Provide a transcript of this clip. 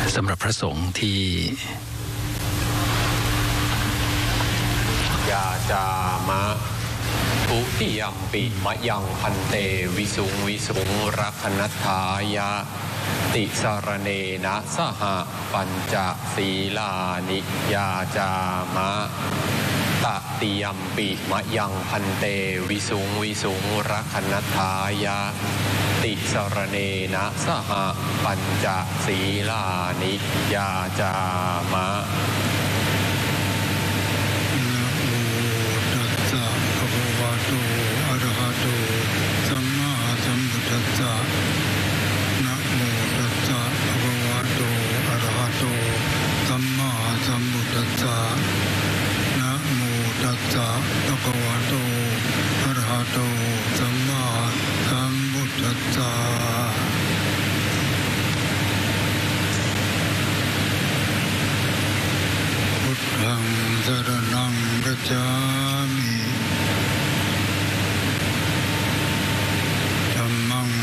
สำหรับพระสงฆ์ที่ยาจามะทุติยมปิมะยังพันเตวิสุงวิสุงรักนัฏฐายะติสารเนนะสหปัญจศีลานิยาจามะตติยมปิมะยังพันเตวิสุงวิสุงรักนัฏฐายะติสารเนนะสหปัญจศีลานิยาจามะนะโมตัสสะภะคะวะโตอะระหะโตสัมมาสัมพุทธัสสะนะโมตัสสะภะคะวะโตอะระหะโตสัมมาสัมพุทธัสสะพุทธังสรณังคัจฉา